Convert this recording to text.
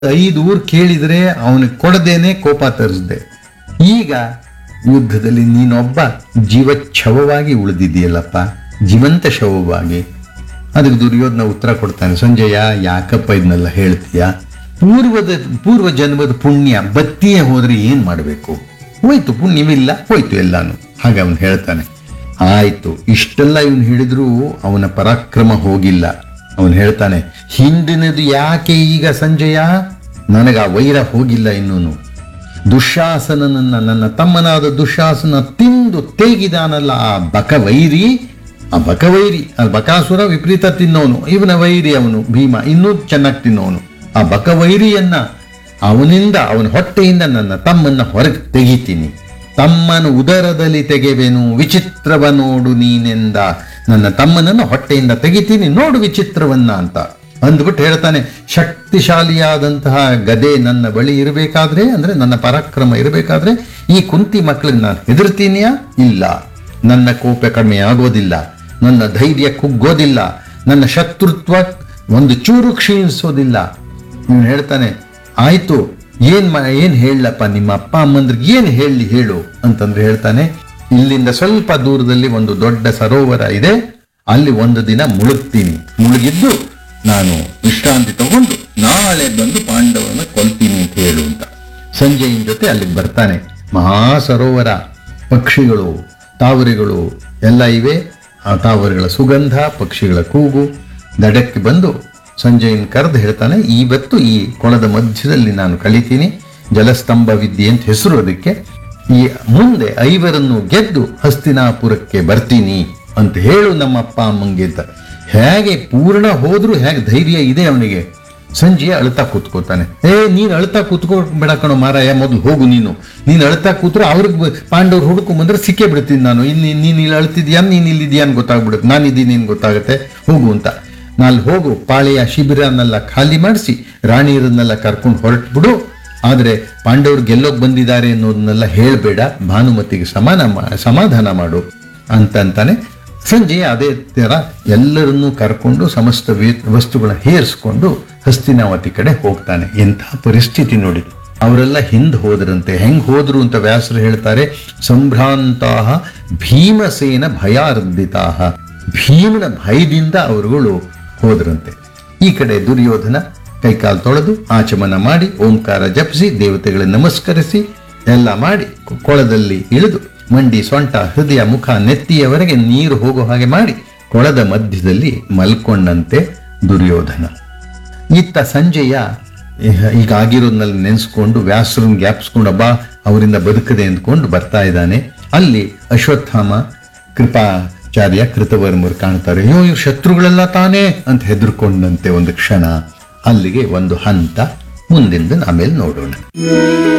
5 ಊರು ಕೇಳಿದ್ರೆ ಅವನಿಗೆ ಕೊಡದೇನೆ ಕೋಪ ತರಿಸ್ದೆ. ಈಗ ಯುದ್ಧದಲ್ಲಿ ನೀನೊಬ್ಬ ಜೀವಚ್ಛವವಾಗಿ ಉಳಿದಿದೆಯಲ್ಲಪ್ಪ, ಜೀವಂತ ಶವವಾಗಿ. ಅದಕ್ಕೆ ದುರ್ಯೋಧನ ಉತ್ತರ ಕೊಡ್ತಾನೆ, ಸಂಜಯ ಯಾಕಪ್ಪ ಇದನ್ನೆಲ್ಲ ಹೇಳ್ತೀಯ? ಪೂರ್ವ ಜನ್ಮದ ಪುಣ್ಯ ಬತ್ತಿಯೇ ಹೋದ್ರೆ ಏನ್ ಮಾಡಬೇಕು? ಹೋಯ್ತು, ಪುಣ್ಯವಿಲ್ಲ, ಹೋಯ್ತು ಎಲ್ಲಾನು. ಹಾಗೆ ಅವನು ಹೇಳ್ತಾನೆ. ಆಯ್ತು, ಇಷ್ಟೆಲ್ಲ ಇವನು ಹೇಳಿದ್ರು ಅವನ ಪರಾಕ್ರಮ ಹೋಗಿಲ್ಲ. ಅವನು ಹೇಳ್ತಾನೆ, ಹಿಂದಿನದು ಯಾಕೆ ಈಗ ಸಂಜಯ? ನನಗ ಆ ವೈರ ಹೋಗಿಲ್ಲ ಇನ್ನೂನು. ದುಶ್ಯಾಸನನನ್ನ, ನನ್ನ ತಮ್ಮನಾದ ದುಶ್ಯಾಸನ ತಿಂದು ತೇಗಿದಾನಲ್ಲ ಆ ಬಕವೈರಿ, ಆ ಬಕಾಸುರ ವಿಪರೀತ ತಿನ್ನೋನು, ಇವನ ವೈರಿ ಅವನು ಭೀಮ ಇನ್ನೂ ಚೆನ್ನಾಗಿ ತಿನ್ನೋನು. ಆ ಬಕವೈರಿಯನ್ನ ಅವನಿಂದ, ಅವನ ಹೊಟ್ಟೆಯಿಂದ ನನ್ನ ತಮ್ಮನ್ನ ಹೊರಗೆ ತೆಗಿತೀನಿ, ತಮ್ಮನ ಉದರದಲ್ಲಿ ತೆಗೆವೆನು ವಿಚಿತ್ರವ ನೋಡು ನೀನೆಂದ. ನನ್ನ ತಮ್ಮನನ್ನು ಹೊಟ್ಟೆಯಿಂದ ತೆಗಿತೀನಿ, ನೋಡು ವಿಚಿತ್ರವನ್ನ ಅಂತ ಅಂದ್ಬಿಟ್ಟು ಹೇಳ್ತಾನೆ. ಶಕ್ತಿಶಾಲಿಯಾದಂತಹ ಗದೆ ನನ್ನ ಬಳಿ ಇರಬೇಕಾದ್ರೆ, ಅಂದ್ರೆ ನನ್ನ ಪರಾಕ್ರಮ ಇರಬೇಕಾದ್ರೆ ಈ ಕುಂತಿ ಮಕ್ಕಳಿಗೆ ನಾನು ಹೆದರ್ತೀನಿಯಾ? ಇಲ್ಲ. ನನ್ನ ಕೋಪ ಕಡಿಮೆ ಆಗೋದಿಲ್ಲ, ನನ್ನ ಧೈರ್ಯ ಕುಗ್ಗೋದಿಲ್ಲ, ನನ್ನ ಶತ್ರುತ್ವ ಒಂದು ಚೂರು ಕ್ಷೀಣಿಸೋದಿಲ್ಲ. ಇವನು ಹೇಳ್ತಾನೆ, ಆಯ್ತು, ಏನ್ ಹೇಳಪ್ಪ ನಿಮ್ಮ ಅಪ್ಪ ಅಮ್ಮಂದ್ರಿಗೆ ಏನ್ ಹೇಳು ಅಂತಂದ್ರೆ ಹೇಳ್ತಾನೆ, ಇಲ್ಲಿಂದ ಸ್ವಲ್ಪ ದೂರದಲ್ಲಿ ಒಂದು ದೊಡ್ಡ ಸರೋವರ ಇದೆ, ಅಲ್ಲಿ ಒಂದು ದಿನ ಮುಳುಗ್ತೀನಿ, ಮುಳುಗಿದ್ದು ನಾನು ವಿಶ್ರಾಂತಿ ತಗೊಂಡು ನಾಳೆ ಬಂದು ಪಾಂಡವರನ್ನ ಕೊಲ್ತೀನಿ ಅಂತ ಹೇಳು ಅಂತ. ಸಂಜಯನ ಜೊತೆ ಅಲ್ಲಿಗೆ ಬರ್ತಾನೆ. ಮಹಾ ಸರೋವರ, ಪಕ್ಷಿಗಳು, ತಾವರೆಗಳು ಎಲ್ಲ ಇವೆ. ಆ ತಾವರೆಗಳ ಸುಗಂಧ, ಪಕ್ಷಿಗಳ ಕೂಗು. ದಡಕ್ಕೆ ಬಂದು ಸಂಜಯನ್ ಕರೆದು ಹೇಳ್ತಾನೆ, ಇವತ್ತು ಈ ಕೊಳದ ಮಧ್ಯದಲ್ಲಿ ನಾನು ಕಲಿತೀನಿ, ಜಲಸ್ತಂಭ ವಿದ್ಯೆ ಅಂತ ಹೆಸರು ಅದಕ್ಕೆ. ಈ ಮುಂದೆ 5ರನ್ನು ಗೆದ್ದು ಹಸ್ತಿನಾಪುರಕ್ಕೆ ಬರ್ತೀನಿ ಅಂತ ಹೇಳು ನಮ್ಮ ಅಪ್ಪ ಅಮ್ಮಂಗೆ ಅಂತ. ಹೇಗೆ ಪೂರ್ಣ ಹೋದ್ರೂ ಹೇಗೆ ಧೈರ್ಯ ಇದೆ ಅವನಿಗೆ. ಸಂಜಯ ಅಳ್ತಾ ಕೂತ್ಕೋತಾನೆ. ನೀನ್ ಅಳ್ತಾ ಕೂತ್ಕೋಬೇಡ ಕಣೋ ಮಾರಾಯ, ಮೊದಲು ಹೋಗು ನೀನು ಅಳ್ತಾ ಕೂತ್ರೆ ಅವ್ರಿಗೆ ಪಾಂಡವ್ರು ಹುಡುಕೊಂಬಂದ್ರೆ ಸಿಕ್ಕೇ ಬಿಡ್ತೀನಿ ನಾನು. ನೀನ್ ಇಲ್ಲಿ ಅಳ್ತಿದ್ಯಾ, ನೀನ್ ಇಲ್ಲಿದ್ಯಾ ಅಂತ ಗೊತ್ತಾಗ್ಬಿಡುತ್ತೆ, ನಾನಿದ್ದೀನಿ ಅಂತ ಗೊತ್ತಾಗತ್ತೆ, ಹೋಗು ಅಂತ. ನಾಲ್ ಹೋಗು, ಪಾಳೆಯ ಶಿಬಿರನ್ನೆಲ್ಲ ಖಾಲಿ ಮಾಡಿಸಿ ರಾಣಿಯರನ್ನೆಲ್ಲ ಕರ್ಕೊಂಡು ಹೊರಟ್ಬಿಡು. ಆದ್ರೆ ಪಾಂಡವ್ರು ಗೆಲ್ಲೋಕ್ ಬಂದಿದ್ದಾರೆ ಅನ್ನೋದನ್ನೆಲ್ಲ ಹೇಳ್ಬೇಡ, ಭಾನುಮತಿಗೆ ಸಮಾಧಾನ ಮಾಡು ಅಂತಂತಾನೆ. ಸಂಜೆ ಅದೇ ತರ ಎಲ್ಲರನ್ನೂ ಕರ್ಕೊಂಡು ಸಮಸ್ತ ವಸ್ತುಗಳ ಹೇರಿಸ್ಕೊಂಡು ಹಸ್ತಿನಾವತಿ ಕಡೆ ಹೋಗ್ತಾನೆ. ಎಂಥ ಪರಿಸ್ಥಿತಿ ನೋಡಿ, ಅವರೆಲ್ಲ ಹಿಂದೆ ಹೋದ್ರಂತೆ. ಹೆಂಗ್ ಹೋದ್ರು ಅಂತ ವ್ಯಾಸರು ಹೇಳ್ತಾರೆ, ಸಂಭ್ರಾಂತಾಹ ಭೀಮಸೇನ ಭಯಾರ್ಧಿತಾಹ. ಭೀಮನ ಭಯದಿಂದ ಅವರುಗಳು ಹೋದ್ರಂತೆ. ಈ ಕಡೆ ದುರ್ಯೋಧನ ಕೈಕಾಲು ತೊಳೆದು ಆಚಮನ ಮಾಡಿ ಓಂಕಾರ ಜಪಿಸಿ ದೇವತೆಗಳನ್ನು ನಮಸ್ಕರಿಸಿ ಎಲ್ಲ ಮಾಡಿ ಕೊಳದಲ್ಲಿ ಇಳಿದು ಮಂಡಿ, ಸೊಂಟ, ಹೃದಯ, ಮುಖ, ನೆತ್ತಿಯವರೆಗೆ ನೀರು ಹೋಗೋ ಹಾಗೆ ಮಾಡಿ ಕೊಳದ ಮಧ್ಯದಲ್ಲಿ ಮಲ್ಕೊಂಡಂತೆ ದುರ್ಯೋಧನ. ಇತ್ತ ಸಂಜಯ ಈಗ ಆಗಿರೋದ್ನಲ್ಲಿ ನೆನೆಸ್ಕೊಂಡು ವ್ಯಾಸರನ್ನು ಜ್ಞಾಪಿಸ್ಕೊಂಡು ಹಬ್ಬ ಅವರಿಂದ ಬದುಕದೆ ಅಂದ್ಕೊಂಡು ಬರ್ತಾ ಇದ್ದಾನೆ. ಅಲ್ಲಿ ಅಶ್ವತ್ಥಾಮ, ಕೃಪಾಚಾರ್ಯ, ಕೃತವರ್ಮರು ಕಾಣ್ತಾರೆ. ಅಯ್ಯೋ ಇವ್ರು ಶತ್ರುಗಳೆಲ್ಲ ತಾನೇ ಅಂತ ಹೆದರ್ಕೊಂಡಂತೆ ಒಂದು ಕ್ಷಣ. ಅಲ್ಲಿಗೆ ಒಂದು ಹಂತ, ಮುಂದಿಂದ ಆಮೇಲೆ ನೋಡೋಣ.